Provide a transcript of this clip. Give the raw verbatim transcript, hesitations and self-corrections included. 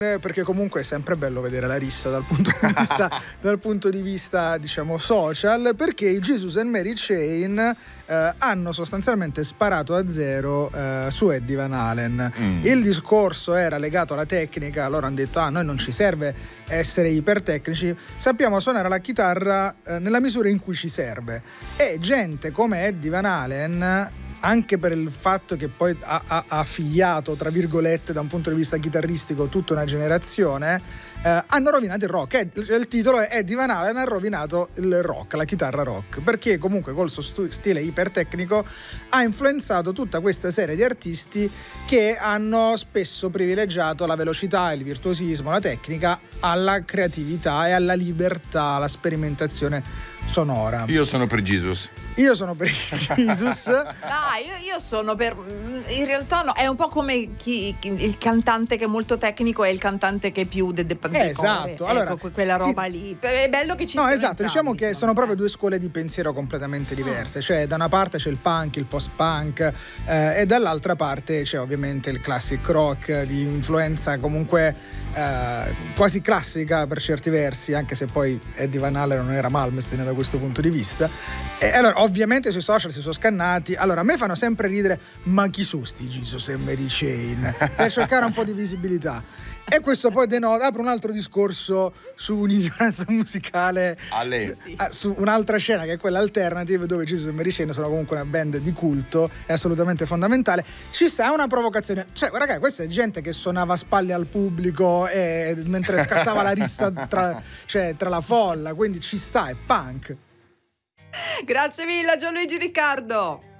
Eh, perché comunque è sempre bello vedere la rissa dal punto di vista, dal punto di vista diciamo social, perché i Jesus and Mary Chain eh, hanno sostanzialmente sparato a zero eh, su Eddie Van Halen. Mm. Il discorso era legato alla tecnica, loro hanno detto ah, noi non ci serve essere ipertecnici, sappiamo suonare la chitarra eh, nella misura in cui ci serve, e gente come Eddie Van Halen, anche per il fatto che poi ha, ha, ha figliato, tra virgolette, da un punto di vista chitarristico tutta una generazione, eh, hanno rovinato il rock. Eh, il titolo è Eddie Van Halen ha rovinato il rock, la chitarra rock, perché comunque col suo stu- stile ipertecnico ha influenzato tutta questa serie di artisti che hanno spesso privilegiato la velocità, il virtuosismo, la tecnica alla creatività e alla libertà, alla sperimentazione sonora. Io sono per Jesus. Io sono per Jesus. Ah, io, io sono per. In realtà no, è un po' come chi, chi, il cantante che è molto tecnico e il cantante che è più de, de, de esatto, core. allora ecco, quella roba sì. lì. È bello che ci no, siano. Esatto, diciamo che insomma. sono proprio due scuole di pensiero completamente diverse. Oh. Cioè, da una parte c'è il punk, il post-punk, eh, e dall'altra parte c'è ovviamente il classic rock di influenza comunque eh, quasi classica per certi versi, anche se poi Eddie Van Halen non era Malmsteen da questo punto di vista. E allora, ovviamente sui social si sono scannati. Allora, a me fanno sempre ridere, ma chi sono sti Jesus e Mary Chain? Per cercare un po' di visibilità. E questo poi denota, apre un altro discorso su un'ignoranza musicale, sì. su un'altra scena che è quella alternative, dove Jesus e Mary Chain sono comunque una band di culto, è assolutamente fondamentale. Ci sta una provocazione, cioè ragazzi, questa è gente che suonava a spalle al pubblico e mentre scattava la rissa tra, cioè, tra la folla, quindi ci sta, è punk. Grazie mille a Gianluigi Riccardo.